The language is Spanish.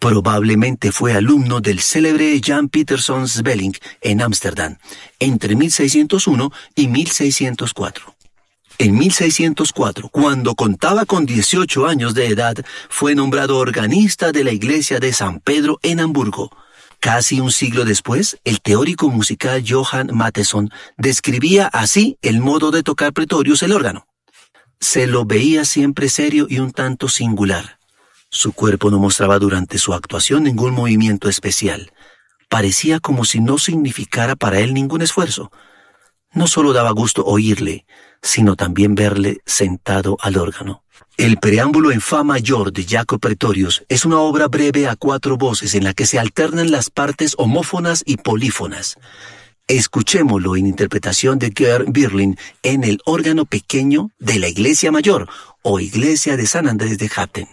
Probablemente fue alumno del célebre Jan Pieterszoon Svelling en Ámsterdam, entre 1601 y 1604. En 1604, cuando contaba con 18 años de edad, fue nombrado organista de la iglesia de San Pedro en Hamburgo. Casi un siglo después, el teórico musical Johann Mattheson describía así el modo de tocar Pretorius el órgano. Se lo veía siempre serio y un tanto singular. Su cuerpo no mostraba durante su actuación ningún movimiento especial. Parecía como si no significara para él ningún esfuerzo. No solo daba gusto oírle, sino también verle sentado al órgano. El preámbulo en Fa mayor de Jacob Pretorius es una obra breve a 4 voces en la que se alternan las partes homófonas y polífonas. Escuchémoslo en interpretación de Gerd Birling en el órgano pequeño de la Iglesia Mayor o Iglesia de San Andrés de Hatten.